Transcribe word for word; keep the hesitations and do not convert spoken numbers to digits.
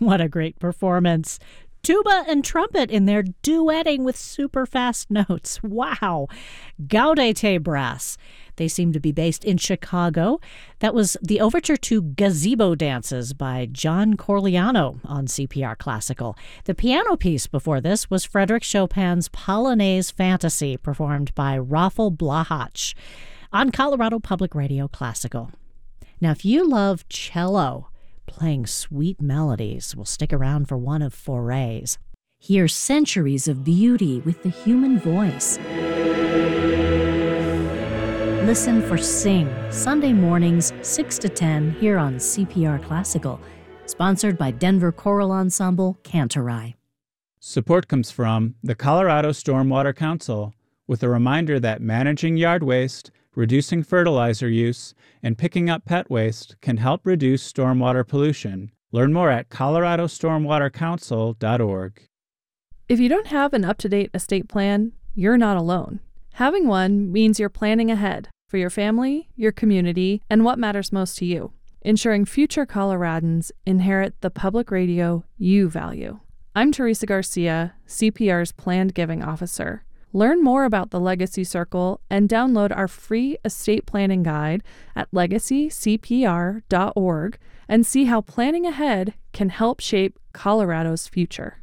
What a great performance. Tuba and trumpet in there duetting with super fast notes. Wow. Gaudete Brass. They seem to be based in Chicago. That was the overture to Gazebo Dances by John Corigliano on C P R Classical. The piano piece before this was Frédéric Chopin's Polonaise Fantasy, performed by Rafal Blachacz on Colorado Public Radio Classical. Now, if you love cello, playing sweet melodies, will stick around for one of Fauré's. Hear centuries of beauty with the human voice. Listen for Sing, Sunday mornings, six to ten, here on C P R Classical. Sponsored by Denver Choral Ensemble, Cantorai. Support comes from the Colorado Stormwater Council, with a reminder that managing yard waste, reducing fertilizer use, and picking up pet waste can help reduce stormwater pollution. Learn more at colorado stormwater council dot org. If you don't have an up-to-date estate plan, you're not alone. Having one means you're planning ahead for your family, your community, and what matters most to you, ensuring future Coloradans inherit the public radio you value. I'm Teresa Garcia, C P R's Planned Giving Officer. Learn more about the Legacy Circle and download our free estate planning guide at legacy c p r dot org and see how planning ahead can help shape Colorado's future.